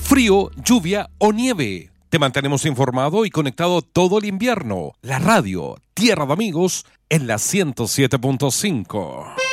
frío, lluvia o nieve. Te mantenemos informado y conectado todo el invierno. La radio Tierra de Amigos en la 107.5.